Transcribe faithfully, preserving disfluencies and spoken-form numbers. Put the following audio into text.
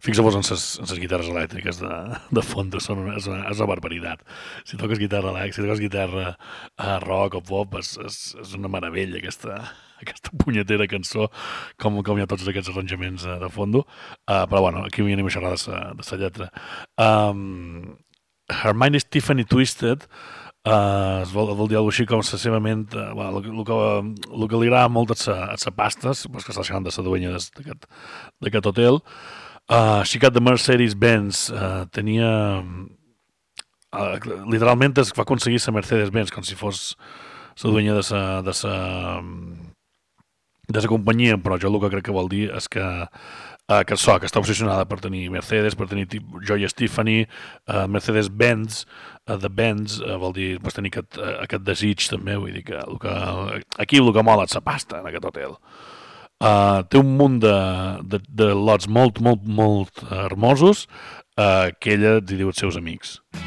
Fixa-vos en les guitarres elèctriques de, de fondo, són una, és, una, és una barbaritat. Si toques guitarra elèctrica, si toques guitarra uh, rock o pop, és, és, és una meravella aquesta, aquesta punyetera cançó, com, com hi ha tots aquests arranjaments uh, de fondo. Uh, però bueno, aquí m'hi anem a xerrar de sa, de sa lletra. Um, Her Mind is Tiffany Twisted, Uh, es vol, vol dir alguna cosa així com la seva ment, uh, bueno, el, el, que, el que li agrada molt és la pasta, pues que està xerrant de la duenya d'aquest hotel. Uh, she got the Mercedes-Benz, uh, tenia uh, literalment es va aconseguir la Mercedes-Benz com si fos la duenya de la de sa, de la companyia, però jo el que crec que vol dir és que Uh, que so, que està obsessionada per tenir Mercedes, per tenir joies Tiffany, uh, Mercedes-Benz, uh, de Benz, uh, vol dir pues, tenir aquest, uh, aquest desig també, vull dir que, el que aquí el que mola és la pasta en aquest hotel. Uh, té un munt de, de, de lots molt, molt, molt hermosos uh, que ella hi diu als seus amics.